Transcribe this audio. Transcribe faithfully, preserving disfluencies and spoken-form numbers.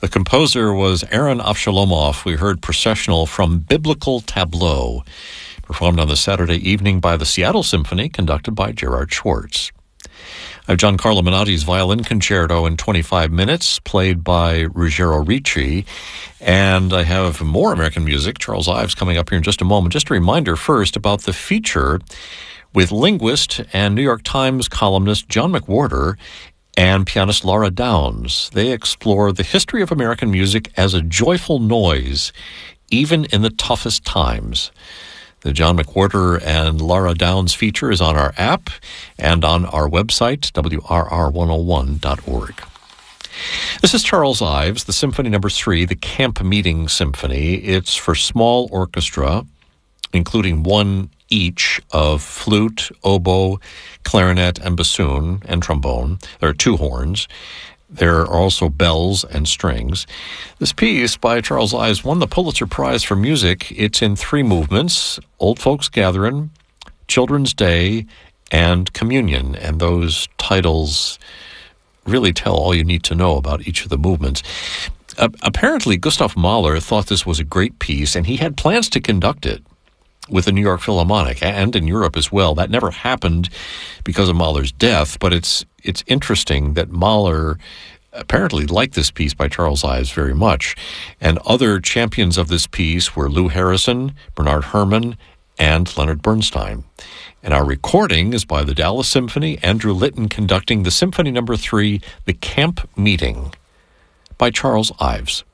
The composer was Aaron Avshalomov. We heard Processional from Biblical Tableau, performed on the Saturday evening by the Seattle Symphony, conducted by Gerard Schwartz. I have Giancarlo Menotti's Violin Concerto in twenty-five minutes, played by Ruggero Ricci. And I have more American music, Charles Ives, coming up here in just a moment. Just a reminder first about the feature with linguist and New York Times columnist John McWhorter and pianist Laura Downs. They explore the history of American music as a joyful noise, even in the toughest times. The John McWhorter and Laura Downs feature is on our app and on our website, W R R one oh one dot org. This is Charles Ives, the Symphony Number Three, the Camp Meeting Symphony. It's for small orchestra, including one each of flute, oboe, clarinet, and bassoon, and trombone. There are two horns. There are also bells and strings. This piece by Charles Ives won the Pulitzer Prize for Music. It's in three movements: Old Folks Gathering, Children's Day, and Communion. And those titles really tell all you need to know about each of the movements. Uh, apparently, Gustav Mahler thought this was a great piece, and he had plans to conduct it with the New York Philharmonic and in Europe as well. That never happened because of Mahler's death, but it's it's interesting that Mahler apparently liked this piece by Charles Ives very much. And other champions of this piece were Lou Harrison, Bernard Herrmann, and Leonard Bernstein. And our recording is by the Dallas Symphony, Andrew Litton conducting the Symphony Number Three, The Camp Meeting, by Charles Ives.